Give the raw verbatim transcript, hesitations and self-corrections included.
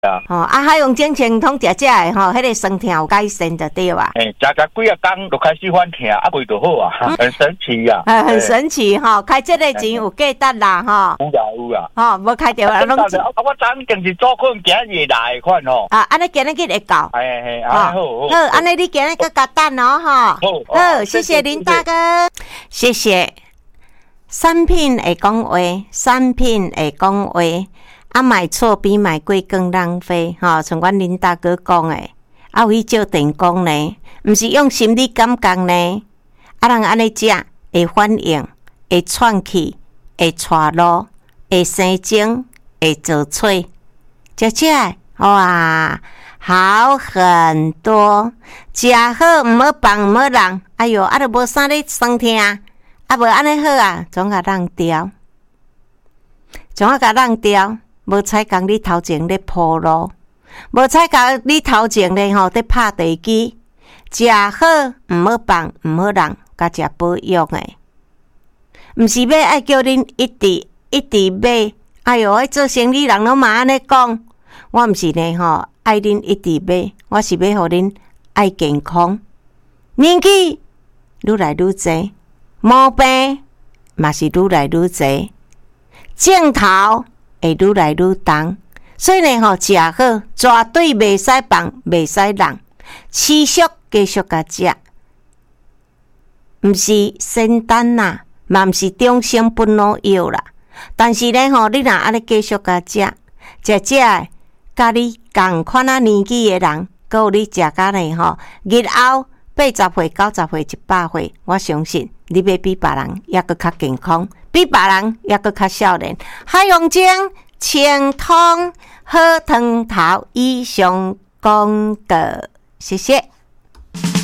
啊。 哦，啊，海洋精神通食食的吼，迄个酸痛有改善就对啊。 诶，食食几啊工就开始反痛，啊未就好啊，嗯、很神奇啊。 啊，很神奇吼、哦，开这个钱有价值啦吼。 有啦有啦。 吼、哦，无开着啊，拢。 啊，我昨定是做可能今日来款吼。 啊，安尼今日去会到。 哎哎，啊好好。 好，安尼你今日个加蛋哦吼。 好， 好，谢谢林大哥，谢谢。产品会讲话，产品会讲话，啊买错比买贵更浪费，吼、哦，像阮林大哥讲诶，啊有去照电工呢，毋是用心理感觉呢，啊人安尼食会反应，会喘气，会带路，会生精，会做喙，食食哇，好很多，食好毋好放毋好人，哎哟，啊都无啥咧酸痛。啊，无安尼好啊，总甲扔掉，总啊甲扔掉，无采讲你头前咧铺路，无采讲你头前咧吼咧拍地基，食好毋好放毋好人，甲食保养诶，毋是要爱叫恁一直一直买，哎哟，爱做生意人拢嘛安尼讲，我毋是呢吼爱恁一直买，我是要互恁爱健康，年纪愈来愈侪。毛病嘛是愈来愈侪，镜头会愈来愈重，所以呢吼食好，绝对袂使放，袂使人，持续继续甲食，毋是仙丹啦，嘛毋是中性不老药啦。但是呢吼，你若安尼继续甲食，食食诶，甲你共款啊年纪诶人，佮有你食甲呢吼，日后八十岁、九十岁、一百岁，我相信。你要比别人也搁较健康，比别人也搁较少年。海洋精清通好汤头以上讲过，谢谢。